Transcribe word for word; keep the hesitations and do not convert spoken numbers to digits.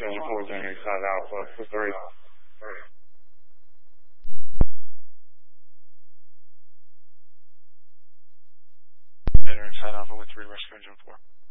Engine four, January five Alpha, for three. January five Alpha with three, rescue Engine four.